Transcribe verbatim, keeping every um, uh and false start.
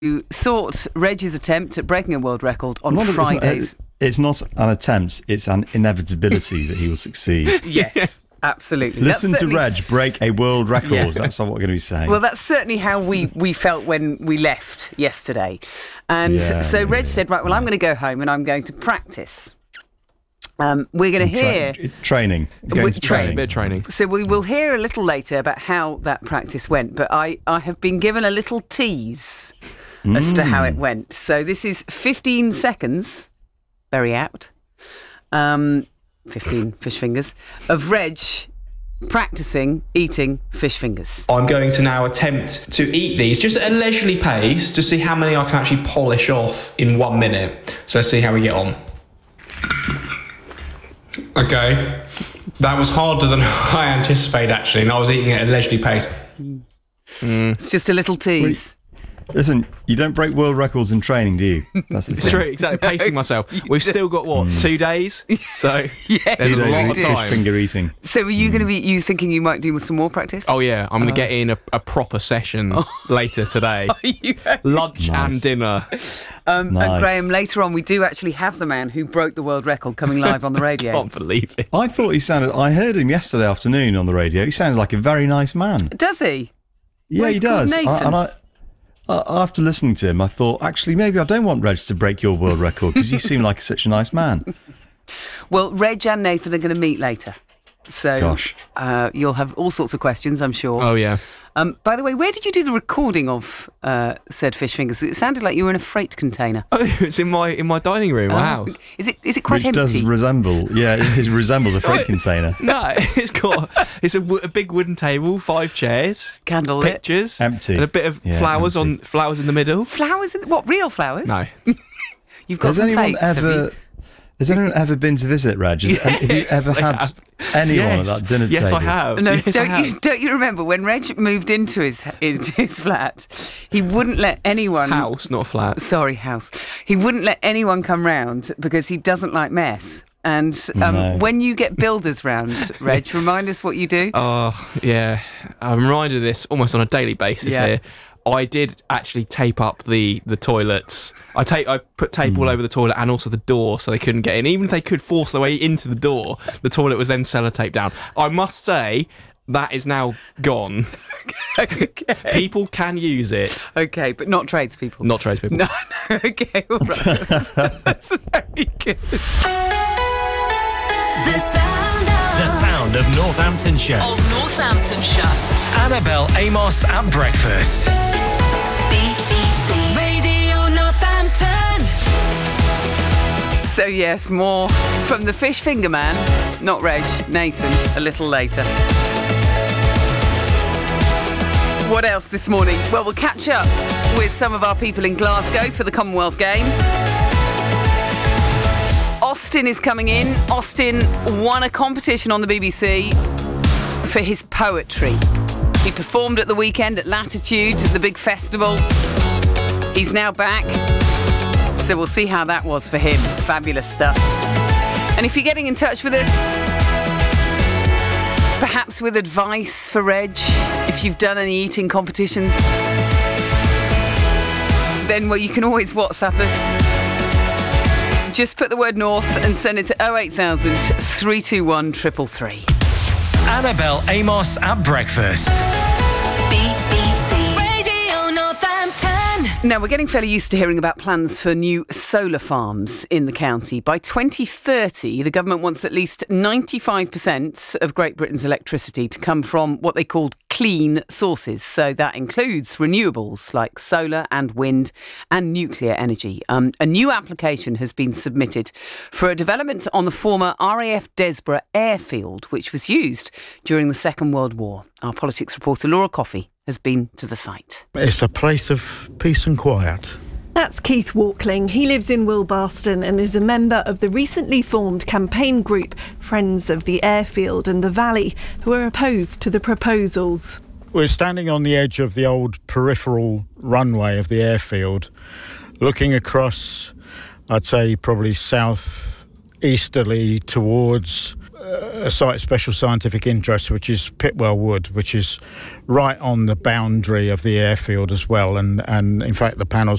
who sought Reg's attempt at breaking a world record on Fridays. It's not an attempt, it's an inevitability that he will succeed. Yes, absolutely. Listen that's to Reg break a world record. Yeah. That's what we're going to be saying. Well, that's certainly how we, we felt when we left yesterday. And Yeah, so Reg yeah. said, right, well, I'm going to go home and I'm going to practice. Um, we're going to Tra- hear... training. Going With to training. training. A bit of training. So we will hear a little later about how that practice went, but I, I have been given a little tease Mm. as to how it went. So this is fifteen seconds, very apt, um, fifteen fish fingers, of Reg practising eating fish fingers. I'm going to now attempt to eat these just at a leisurely pace to see how many I can actually polish off in one minute. So let's see how we get on. Okay, that was harder than I anticipated actually, and I was eating it at a leisurely pace. Mm. It's just a little tease. Listen, you don't break world records in training, do you? That's the It's thing. true, exactly. Pacing myself. We've still got, what, Mm. two days? So Yes. there's Two a days lot of of fish time. finger eating. So are you going to be, you thinking you might do some more practice? Oh, yeah. I'm going to get in a, a proper session later today. You- Lunch Nice. and dinner. um, Nice. And Graham, later on we do actually have the man who broke the world record coming live on the radio. Can't believe it. I thought he sounded... I heard him yesterday afternoon on the radio. He sounds like a very nice man. Does he? Yeah, Well, he he's called does. I, Nathan. and I, uh, after listening to him, I thought, actually, maybe I don't want Reg to break your world record because he seemed like such a nice man. Well, Reg and Nathan are going to meet later. So Gosh. Uh, you'll have all sorts of questions, I'm sure. Oh, yeah. Um, by the way, where did you do the recording of uh, said fish fingers? It sounded like you were in a freight container. Oh, it's in my in my dining room, my Oh, house. Is it is it quite Which empty? does resemble... Yeah, it resembles a freight container. No, it's got it's a, w- a big wooden table, five chairs, Candlelit. pictures, Empty. and a bit of Yeah, flowers empty. on flowers in the middle. Flowers? In, what, real flowers? No, You've got Has some anyone fakes, have ever... you? Has anyone ever been to visit, Reg? Has, have you Yes, ever I had have. anyone yes. at that dinner yes, table? I have. No, yes, I don't have. you don't you remember when Reg moved into his into his flat? He wouldn't let anyone House, not flat. Sorry, house. He wouldn't let anyone come round because he doesn't like mess. And um, No. when you get builders round, Reg, remind us what you do. Oh, yeah. I'm reminded of this almost on a daily basis Yeah. here. I did actually tape up the, the toilets. I tape, I put tape all over the toilet and also the door so they couldn't get in. Even if they could force their way into the door, the toilet was then sellotaped down. I must say, that is now gone. Okay. People can use it. Okay, but not tradespeople. Not tradespeople. No, no, okay, all right. That's, that's very good. The sound of, The sound of Northamptonshire. of Northamptonshire. Annabelle Amos at breakfast. B B C Radio Northampton. So yes, more from the fish finger man, not Reg, Nathan, a little later. What else this morning? Well, we'll catch up with some of our people in Glasgow for the Commonwealth Games. Austin is coming in. Austin won a competition on the B B C for his poetry. He performed at the weekend at Latitude, the big festival. He's now back. So we'll see how that was for him. Fabulous stuff. And if you're getting in touch with us, perhaps with advice for Reg, if you've done any eating competitions, then, well, you can always WhatsApp us. Just put the word North and send it to oh eight thousand, three two one, three three three. Annabelle Amos at breakfast. B B C Radio Northampton. Now, we're getting fairly used to hearing about plans for new solar farms in the county. By twenty thirty, the government wants at least ninety-five percent of Great Britain's electricity to come from what they called clean sources. So that includes renewables like solar and wind and nuclear energy. Um, a new application has been submitted for a development on the former R A F Desborough airfield, which was used during the Second World War. Our politics reporter Laura Coffey has been to the site. It's a place of peace and quiet. That's Keith Walkling. He lives in Wilbarston and is a member of the recently formed campaign group Friends of the Airfield and the Valley, who are opposed to the proposals. We're standing on the edge of the old peripheral runway of the airfield, looking across, I'd say probably south easterly towards a site of special scientific interest, which is Pitwell Wood, which is right on the boundary of the airfield as well. And, and in fact, the panel's